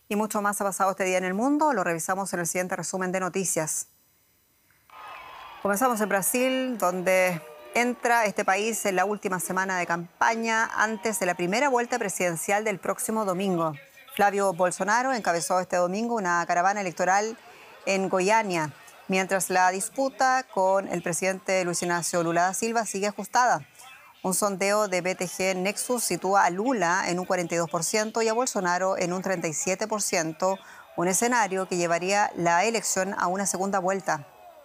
Y mucho más ha pasado este día en el mundo. Lo revisamos en el siguiente resumen de noticias. Comenzamos en Brasil, donde entra este país en la última semana de campaña antes de la primera vuelta presidencial del próximo domingo. Flavio Bolsonaro encabezó este domingo una caravana electoral en Goiânia, mientras la disputa con el presidente Luis Ignacio Lula da Silva sigue ajustada. Un sondeo de BTG Nexus sitúa a Lula en un 42% y a Bolsonaro en un 37%, un escenario que llevaría la elección a una segunda vuelta.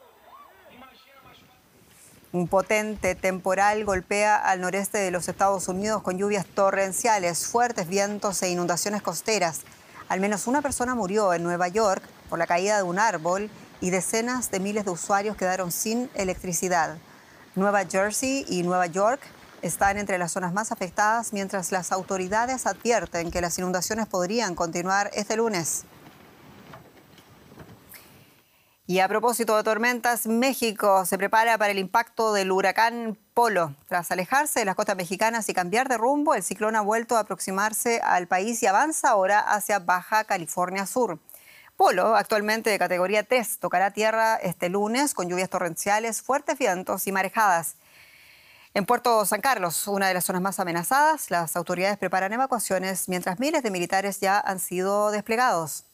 Un potente temporal golpea al noreste de los Estados Unidos con lluvias torrenciales, fuertes vientos e inundaciones costeras. Al menos una persona murió en Nueva York por la caída de un árbol y decenas de miles de usuarios quedaron sin electricidad. Nueva Jersey y Nueva York están entre las zonas más afectadas, mientras las autoridades advierten que las inundaciones podrían continuar este lunes. Y a propósito de tormentas, México se prepara para el impacto del huracán Polo. Tras alejarse de las costas mexicanas y cambiar de rumbo, el ciclón ha vuelto a aproximarse al país y avanza ahora hacia Baja California Sur. Polo, actualmente de categoría 3, tocará tierra este lunes con lluvias torrenciales, fuertes vientos y marejadas. En Puerto San Carlos, una de las zonas más amenazadas, las autoridades preparan evacuaciones mientras miles de militares ya han sido desplegados.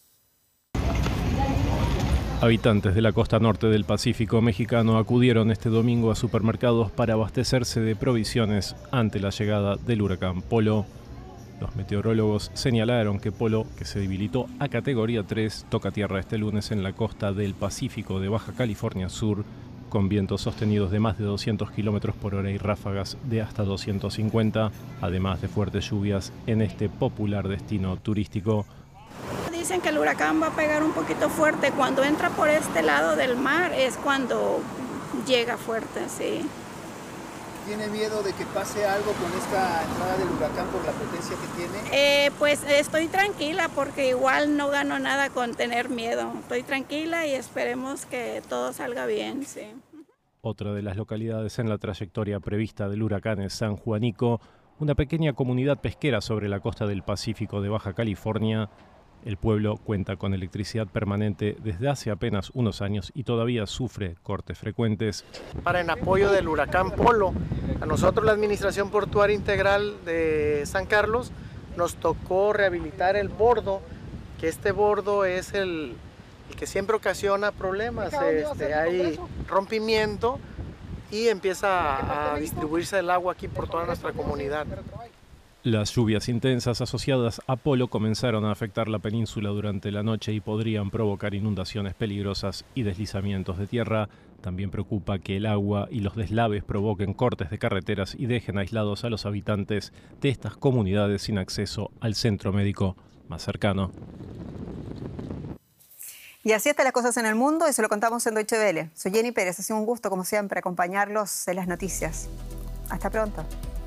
Habitantes de la costa norte del Pacífico mexicano acudieron este domingo a supermercados para abastecerse de provisiones ante la llegada del huracán Polo. Los meteorólogos señalaron que Polo, que se debilitó a categoría 3, toca tierra este lunes en la costa del Pacífico de Baja California Sur, con vientos sostenidos de más de 200 km por hora y ráfagas de hasta 250, además de fuertes lluvias en este popular destino turístico. Dicen que el huracán va a pegar un poquito fuerte. Cuando entra por este lado del mar es cuando llega fuerte, sí. ¿Tiene miedo de que pase algo con esta entrada del huracán por la potencia que tiene? Pues estoy tranquila porque igual no gano nada con tener miedo. Estoy tranquila y esperemos que todo salga bien, sí. Otra de las localidades en la trayectoria prevista del huracán es San Juanico, una pequeña comunidad pesquera sobre la costa del Pacífico de Baja California. El pueblo cuenta con electricidad permanente desde hace apenas unos años y todavía sufre cortes frecuentes. Para en apoyo del huracán Polo, a nosotros la Administración Portuaria Integral de San Carlos nos tocó rehabilitar el bordo, que este bordo es el que siempre ocasiona problemas. Hay rompimiento y empieza a distribuirse el agua aquí por toda nuestra comunidad. Las lluvias intensas asociadas a Polo comenzaron a afectar la península durante la noche y podrían provocar inundaciones peligrosas y deslizamientos de tierra. También preocupa que el agua y los deslaves provoquen cortes de carreteras y dejen aislados a los habitantes de estas comunidades sin acceso al centro médico más cercano. Y así están las cosas en el mundo y se lo contamos en Deutsche Welle. Soy Jenny Pérez, ha sido un gusto como siempre acompañarlos en las noticias. Hasta pronto.